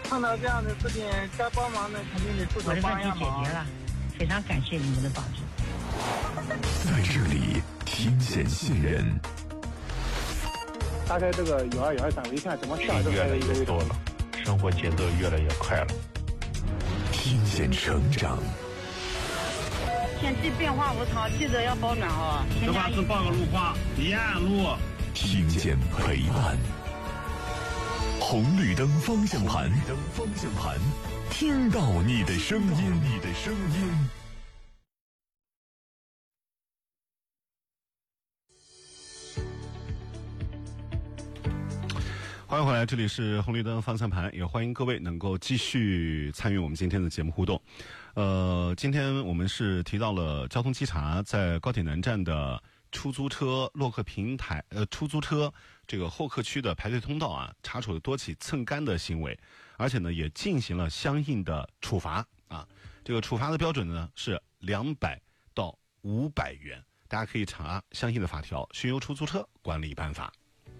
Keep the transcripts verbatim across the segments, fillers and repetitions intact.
碰到这样的事情，该帮忙的肯定得出手帮一下忙。我的问题解决了， 非常感谢你们的帮助。 在这里听见信任。 打开这个有二有二三，我一看怎么下都越来越多了，生活节奏越来越快了。 听见成长。 天气变化无常，记得要保暖哦。 这把是报个路况，沿岸路。 听见陪伴。红绿灯方向盘，红绿灯方向盘，听到你的声音，你的声音。 欢迎回来，这里是红绿灯方向盘，也欢迎各位能够继续参与我们今天的节目互动。呃，今天我们是提到了交通稽查在高铁南站的出租车洛克平台，呃，出租车这个候客区的排队通道啊，查处了多起蹭杆的行为，而且呢也进行了相应的处罚啊。这个处罚的标准呢是两百到五百元，大家可以查相应的法条《巡游出租车管理办法》。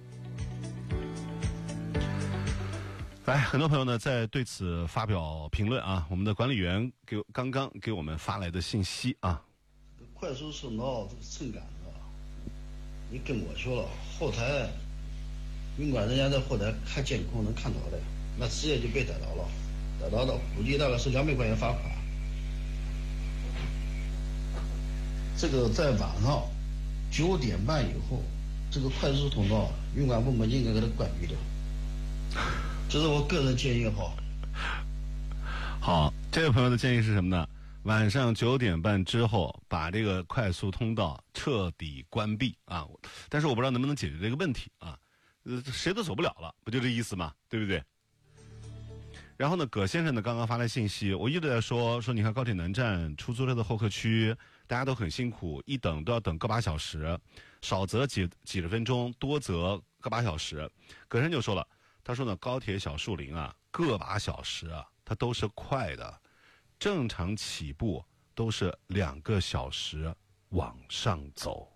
来，很多朋友呢在对此发表评论啊。我们的管理员给刚刚给我们发来的信息啊。 快速通道这个蹭杆子，你跟我说了，后台宾馆人家在后台看监控能看到的，那直接就被逮到了，逮到的估计大概是两百块钱罚款。这个在晚上九点半以后，这个快速通道运管部门应该给它关闭掉。这是我个人建议哈。 好，这位朋友的建议是什么呢？晚上九点半之后把这个快速通道彻底关闭啊！但是我不知道能不能解决这个问题啊，呃，谁都走不了了，不就这意思吗？对不对？然后呢，葛先生呢刚刚发来信息，我一直在说说，你看高铁南站出租车的候客区，大家都很辛苦，一等都要等个把小时，少则几几十分钟，多则个把小时。葛先生就说了，他说呢，高铁小树林啊，个把小时啊，它都是快的。正常起步都是两个小时往上走，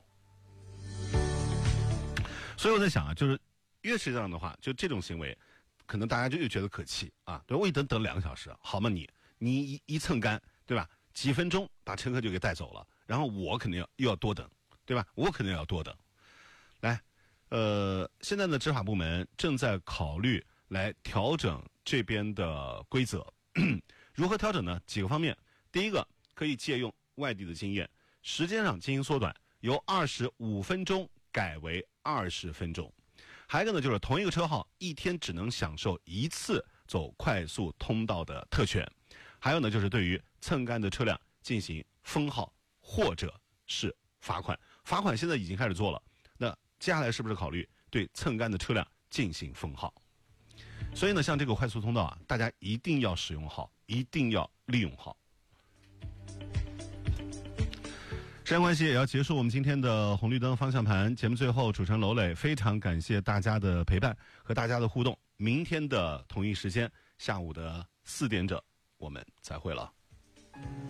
所以我在想啊，就是越是这样的话，就这种行为，可能大家就越觉得可气啊。对，我一等等两个小时，好吗你？你一一蹭杆，对吧？几分钟把乘客就给带走了，然后我肯定要又要多等，对吧？我肯定要多等。来，呃，现在的执法部门正在考虑来调整这边的规则。如何调整呢？几个方面。第一个，可以借用外地的经验，时间上进行缩短，由二十五分钟改为二十分钟。还有一个呢，就是同一个车号一天只能享受一次走快速通道的特权。还有呢，就是对于蹭杆的车辆进行封号或者是罚款。罚款现在已经开始做了，那接下来是不是考虑对蹭杆的车辆进行封号？所以呢，像这个快速通道啊，大家一定要使用好，一定要利用好。时间关系，也要结束我们今天的红绿灯方向盘节目。最后，主持人娄磊非常感谢大家的陪伴和大家的互动。明天的同一时间，下午的四点整，我们再会了。